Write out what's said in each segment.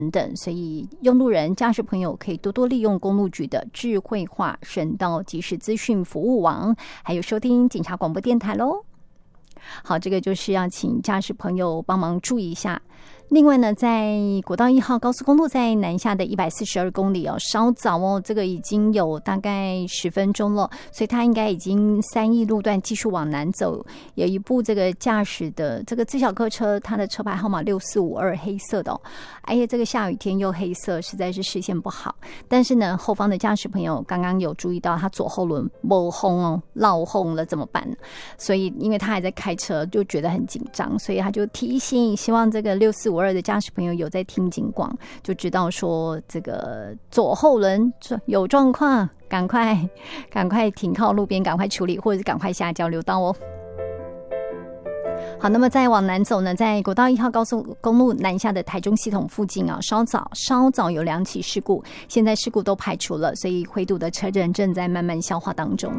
等，所以用路人、驾驶朋友可以多多利用公路局的智慧化省道即时资讯服务网，还有收听警察广播电台咯。好，这个就是要请驾驶朋友帮忙注意一下。另外呢，在国道1号高速公路在南下的142公里稍早这个已经有大概10分钟了，所以它应该已经3义路段继续往南走。有一部这个驾驶的这个自小客车，它的车牌号码6452，黑色的哎呀，这个下雨天又黑色，实在是视线不好。但是呢，后方的驾驶朋友刚刚有注意到，他左后轮没轰落轰了怎么办呢？所以因为他还在开车，就觉得很紧张，所以他就提醒，希望这个6452的驾驶朋友有在听警广，就知道说这个左后轮有状况，赶快停靠路边，赶快处理，或者是赶快下交流道哦。好，那么再往南走呢，在国道1号高速公路南下的台中系统附近稍早有2起事故，现在事故都排除了，所以回堵的车阵正在慢慢消化当中。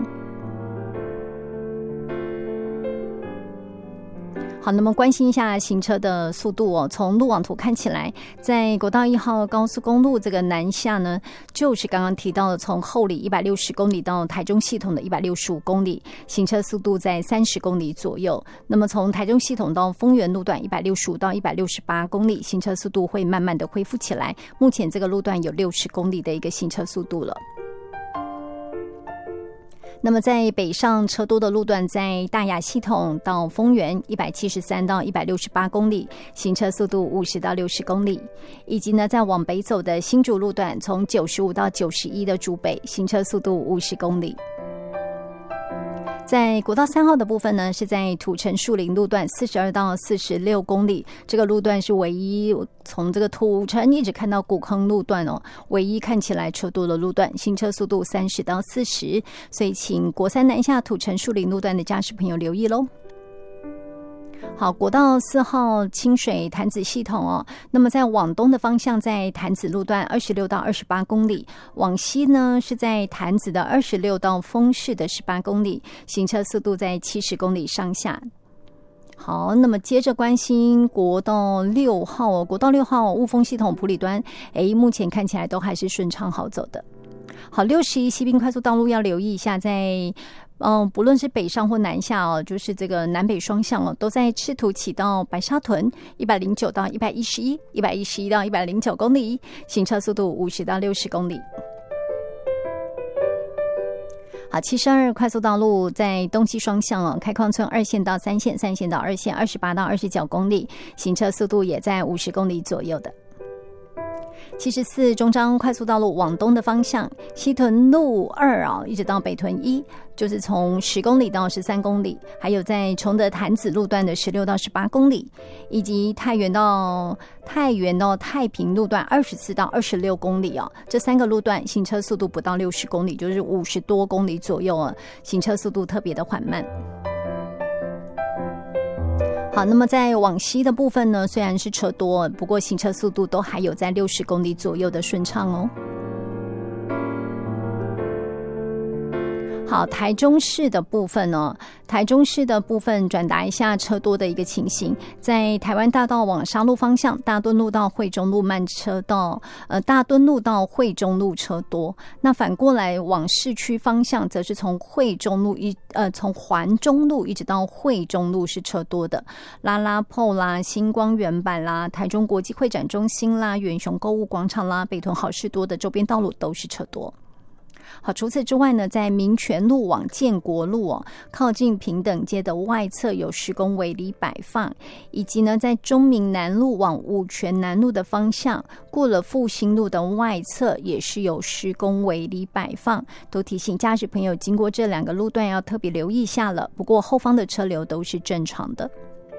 好，那么关心一下行车的速度从路网图看起来，在国道1号高速公路这个南下呢，就是刚刚提到的从后里160公里到台中系统的165公里，行车速度在30公里左右。那么从台中系统到丰原路段165到168公里，行车速度会慢慢的恢复起来。目前这个路段有60公里的一个行车速度了。那么在北上车多的路段，在大雅系统到丰原173到168公里，行车速度50到60公里，以及呢在往北走的新竹路段，从95到91的竹北，行车速度50公里。在国道3号的部分呢，是在土城树林路段42到46公里，这个路段是唯一从这个土城一直看到古坑路段唯一看起来车多的路段，行车速度30到40，所以请国3南下土城树林路段的驾驶朋友留意咯。好，国道4号清水潭子系统那么在往东的方向，在潭子路段26到28公里，往西呢是在潭子的26到丰市的18公里，行车速度在70公里上下。好，那么接着关心国道6号国道6号雾峰系统埔里端，目前看起来都还是顺畅好走的。好，61西滨快速道路要留意一下，在不论是北上或南下就是这个南北双向都在赤土起到白沙屯109到111 111到109公里，行车速度50到60公里。好，72快速道路在东西双向开矿村2线到3线3线到2线28到29公里，行车速度也在50公里左右的。74中彰快速道路往东的方向，西屯路2一直到北屯1，就是从10公里到13公里，还有在崇德潭子路段的16到18公里，以及太原到太平路段24到26公里这3个路段行车速度不到60公里，就是50多公里左右行车速度特别的缓慢。好，那么在往西的部分呢，虽然是车多，不过行车速度都还有在60公里左右的顺畅好，台中市的部分转达一下车多的一个情形，在台湾大道往沙鹿方向，大墩路到惠中路慢车道，大墩路到惠中路车多。那反过来往市区方向，则是从从环中路一直到惠中路是车多的，拉拉铺啦、星光原版啦、台中国际会展中心啦、远雄购物广场啦、北屯好事多的周边道路都是车多。好，除此之外呢，在民权路往建国路靠近平等街的外侧有施工围篱摆放，以及呢在中民南路往五权南路的方向，过了复兴路的外侧也是有施工围篱摆放，都提醒驾驶朋友经过这2个路段要特别留意一下了。不过后方的车流都是正常的。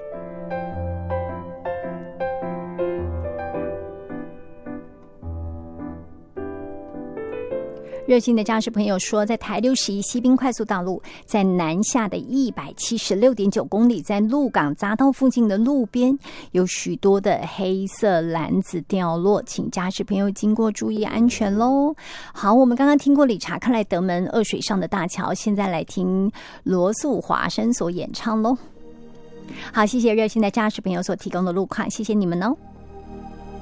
热心的驾驶朋友说，在台61西滨快速道路在南下的176.9公里，在鹿港匝道附近的路边有许多的黑色篮子掉落，请驾驶朋友经过注意安全咯。好，我们刚刚听过理查克莱德门二水上的大桥，现在来听罗素华声所演唱咯。好，谢谢热心的驾驶朋友所提供的路况，谢谢你们哦。